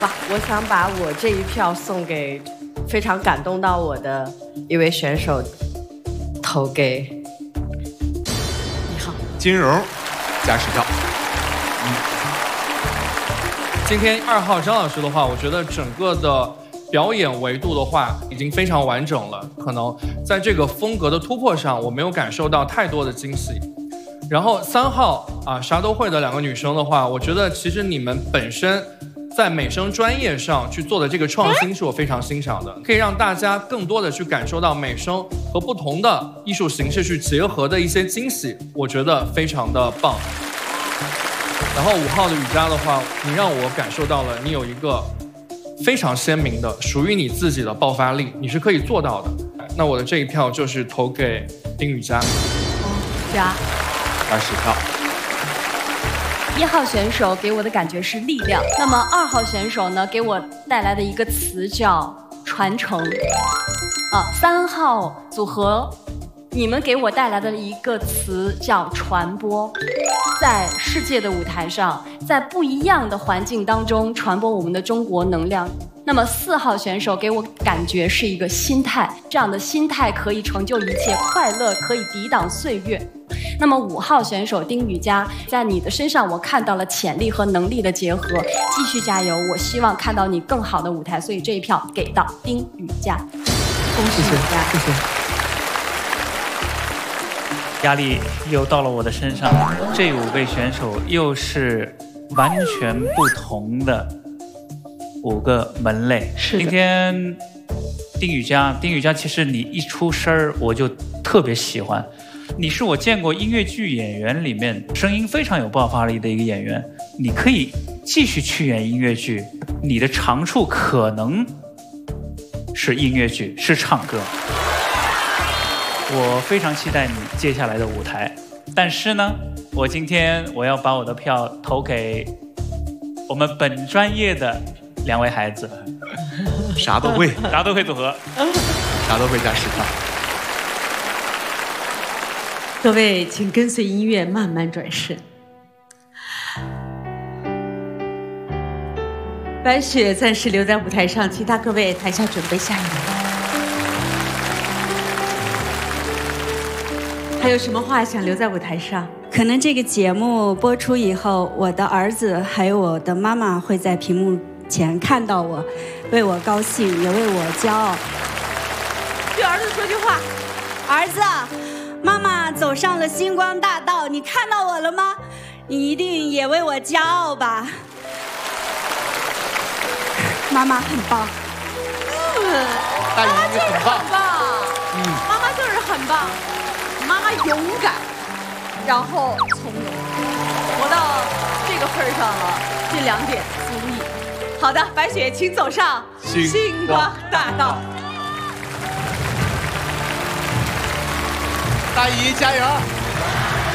我想把我这一票送给非常感动到我的一位选手，投给1号金荣，加10票。 今天2号张老师的话，我觉得整个的表演维度的话已经非常完整了，可能在这个风格的突破上，我没有感受到太多的惊喜。然后3号啥都会的2个女生的话，我觉得其实你们本身在美声专业上去做的这个创新是我非常欣赏的，可以让大家更多的去感受到美声和不同的艺术形式去结合的一些惊喜，我觉得非常的棒。然后5号的雨佳的话，你让我感受到了你有一个非常鲜明的属于你自己的爆发力，你是可以做到的。那我的这一票就是投给丁雨佳。 加 10票。 1号选手给我的感觉是力量，那么2号选手呢给我带来的一个词叫传承，3号组合你们给我带来的一个词叫传播，在世界的舞台上，在不一样的环境当中传播我们的中国能量。那么4号选手给我感觉是一个心态，这样的心态可以成就一切，快乐可以抵挡岁月。那么5号选手丁雨佳，在你的身上我看到了潜力和能力的结合，继续加油！我希望看到你更好的舞台，所以这一票给到丁雨佳，恭喜雨佳！ 谢谢。 压力又到了我的身上，这5位选手又是完全不同的5个门类。今天丁雨佳，其实你一出声儿我就特别喜欢。你是我见过音乐剧演员里面声音非常有爆发力的一个演员，你可以继续去演音乐剧，你的长处可能是音乐剧，是唱歌。我非常期待你接下来的舞台，但是呢，今天我要把我的票投给我们本专业的2位孩子， 啥都会组合， 啥都会加10票。 各位，请跟随音乐慢慢转身。白雪暂时留在舞台上，其他各位台下准备下一轮。还有什么话想留在舞台上？ 可能这个节目播出以后，我的儿子还有我的妈妈会在屏幕前看到我，为我高兴，也为我骄傲。 对儿子说句话， 儿子，妈妈走上了星光大道，你看到我了吗？你一定也为我骄傲吧？妈妈很棒。 大姨很棒。 妈妈就是很棒。妈妈勇敢，然后从容，活到这个份上了，这2点足矣。好的，白雪，请走上星光大道。 大姨加油！